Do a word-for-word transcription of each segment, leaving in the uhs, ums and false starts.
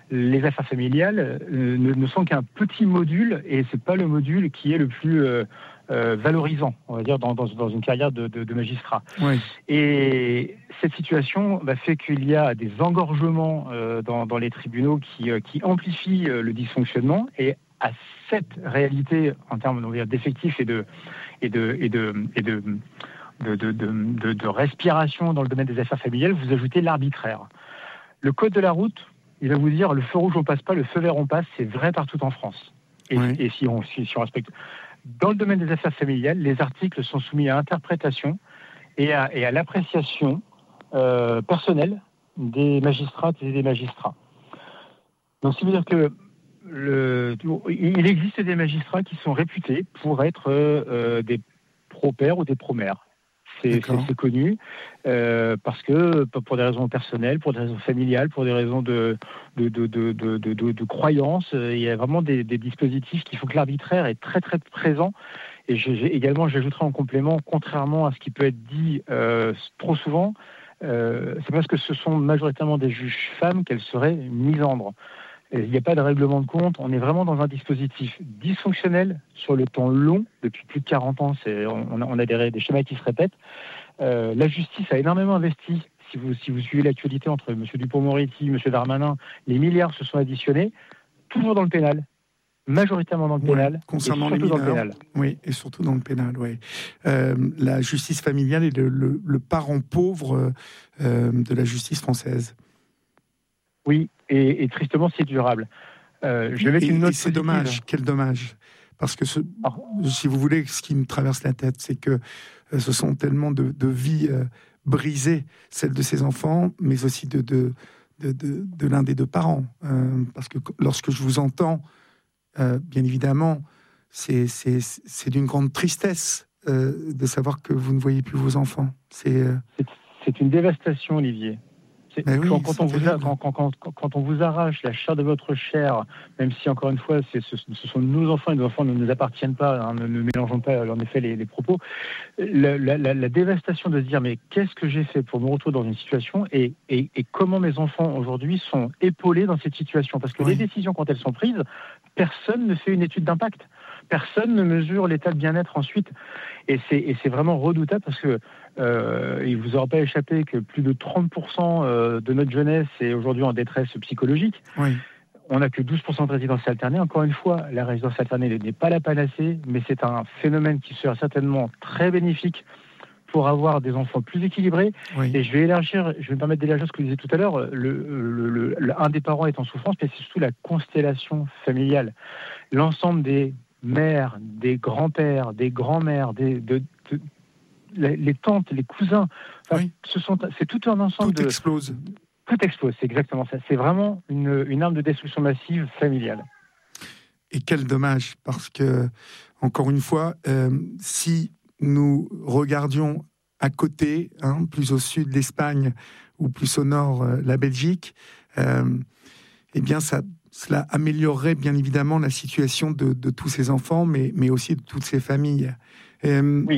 les affaires familiales euh, ne, ne sont qu'un petit module, et c'est pas le module qui est le plus euh, euh, valorisant, on va dire, dans, dans, dans une carrière de, de, de magistrat. Oui. Et cette situation bah, fait qu'il y a des engorgements euh, dans, dans les tribunaux qui, euh, qui amplifient euh, le dysfonctionnement, et à cette réalité en termes on va dire, d'effectifs et de, et de, et de, et de, de, de, de, de, de respiration dans le domaine des affaires familiales, vous ajoutez l'arbitraire. Le code de la route, il va vous dire le feu rouge on passe pas, le feu vert on passe, c'est vrai partout en France. Et, Oui. et si, on, si, si on respecte. Dans le domaine des affaires familiales, les articles sont soumis à interprétation et à, et à l'appréciation euh, personnelle des magistrates et des magistrats. Donc, ça veut dire que le, il existe des magistrats qui sont réputés pour être euh, des pro-pères ou des pro-mères. C'est, c'est, c'est connu euh, parce que pour des raisons personnelles, pour des raisons familiales, pour des raisons de, de, de, de, de, de, de, de croyances, il y a vraiment des, des dispositifs qui font que l'arbitraire est très très présent. Et j'ai, j'ai également, j'ajouterai en complément, contrairement à ce qui peut être dit euh, trop souvent, euh, c'est parce que ce sont majoritairement des juges femmes qu'elles seraient misandres. Il n'y a pas de règlement de compte, on est vraiment dans un dispositif dysfonctionnel sur le temps long, depuis plus de quarante ans, c'est, on, a, on a des, des schémas qui se répètent. Euh, la justice a énormément investi, si vous, si vous suivez l'actualité entre M. Dupond-Moretti, M. Darmanin, les milliards se sont additionnés, toujours dans le pénal, majoritairement dans le pénal, oui, concernant et surtout les mineurs, dans le pénal. Oui, et surtout dans le pénal, oui. Euh, la justice familiale est le, le, le parent pauvre euh, de la justice française. Oui, et, et tristement, c'est durable. Euh, je vais mettre et, une note et c'est positive. dommage, quel dommage. Parce que, ce, si vous voulez, ce qui me traverse la tête, c'est que euh, ce sont tellement de, de vies euh, brisées, celles de ces enfants, mais aussi de, de, de, de, de l'un des deux parents. Euh, parce que lorsque je vous entends, euh, bien évidemment, c'est, c'est, c'est d'une grande tristesse euh, de savoir que vous ne voyez plus vos enfants. C'est, euh... c'est, c'est une dévastation, Olivier. Ben oui, quand, quand, on vous a, quand, quand, quand, quand on vous arrache la chair de votre chair, même si encore une fois c'est, ce, ce sont nos enfants et nos enfants ne nous appartiennent pas, hein, ne, ne mélangeons pas en effet les, les propos, la, la, la, la dévastation de se dire mais qu'est-ce que j'ai fait pour me retrouver dans une situation et, et, et comment mes enfants aujourd'hui sont épaulés dans cette situation, parce que oui. Les décisions quand elles sont prises, personne ne fait une étude d'impact, personne ne mesure l'état de bien-être ensuite, et c'est, et c'est vraiment redoutable parce que Euh, il ne vous aura pas échappé que plus de trente pour cent de notre jeunesse est aujourd'hui en détresse psychologique. Oui. On n'a que douze pour cent de résidence alternée. Encore une fois, la résidence alternée n'est pas la panacée, mais c'est un phénomène qui sera certainement très bénéfique pour avoir des enfants plus équilibrés. Oui. Et je vais élargir, je vais me permettre d'élargir ce que vous disiez tout à l'heure. Le, le, le, le, un des parents est en souffrance, mais c'est surtout la constellation familiale. L'ensemble des mères, des grands-pères, des grands-mères, des, de, de, Les, les tantes, les cousins, enfin, oui. ce sont, c'est tout un ensemble tout de... explose. Tout explose, c'est exactement ça. C'est vraiment une, une arme de destruction massive familiale. Et quel dommage, parce que, encore une fois, euh, si nous regardions à côté, hein, plus au sud l'Espagne, ou plus au nord euh, la Belgique, euh, eh bien, ça, cela améliorerait bien évidemment la situation de, de tous ces enfants, mais, mais aussi de toutes ces familles. Euh, oui.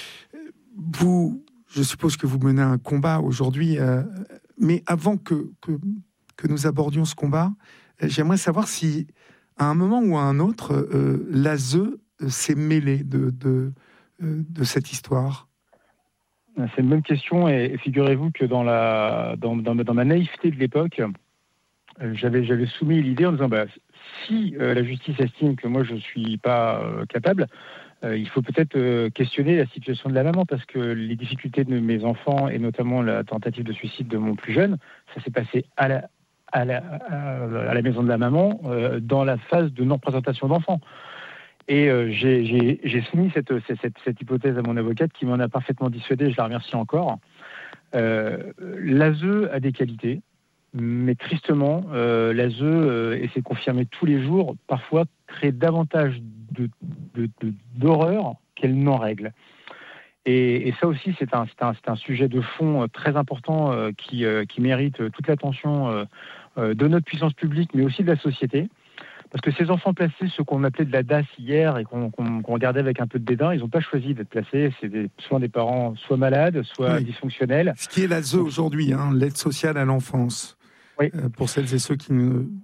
Vous, je suppose que vous menez un combat aujourd'hui, euh, mais avant que, que, que nous abordions ce combat, euh, j'aimerais savoir si, à un moment ou à un autre, euh, l'A S E s'est mêlé de, de, euh, de cette histoire. C'est une bonne question, et figurez-vous que dans, la, dans, dans, dans ma naïveté de l'époque, euh, j'avais, j'avais soumis l'idée en disant bah, si euh, la justice estime que moi je ne suis pas euh, capable, Euh, il faut peut-être euh, questionner la situation de la maman, parce que les difficultés de mes enfants, et notamment la tentative de suicide de mon plus jeune, ça s'est passé à la, à la, à la maison de la maman, euh, dans la phase de non-présentation d'enfants. Et euh, j'ai, j'ai, j'ai soumis cette, cette, cette hypothèse à mon avocate qui m'en a parfaitement dissuadé, je la remercie encore. Euh, L'A S E a des qualités, mais tristement, euh, l'A S E, euh, et c'est confirmé tous les jours, parfois crée davantage de, de, de, d'horreur qu'elle n'en règle. Et, et ça aussi, c'est un, c'est, un, c'est un sujet de fond très important euh, qui, euh, qui mérite toute l'attention euh, euh, de notre puissance publique, mais aussi de la société. Parce que ces enfants placés, ceux qu'on appelait de la D A S hier et qu'on, qu'on, qu'on regardait avec un peu de dédain, ils n'ont pas choisi d'être placés. C'est des, soit des parents soit malades, soit oui. dysfonctionnels. Ce qui est l'A S E aujourd'hui, hein, l'aide sociale à l'enfance. Oui. Euh, pour celles et ceux qui ne